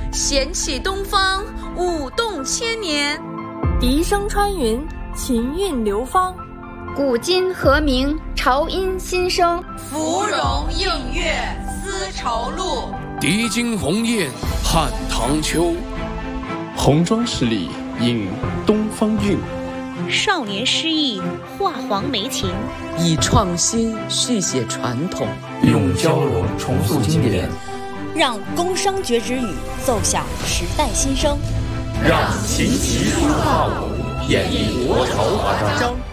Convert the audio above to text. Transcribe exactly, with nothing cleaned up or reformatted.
弦起东方，舞动千年。 笛声穿云，琴韵流芳。 古今和鸣，潮音新生。 芙蓉映月，丝绸路。 笛惊鸿雁，汉唐秋。 红妆十里，映东方韵。 少年诗意，画黄梅情。 以创新续写传统， 用交融重塑经典， 让宫商角徵羽奏响时代新声， 让琴棋书画舞演绎国潮华章。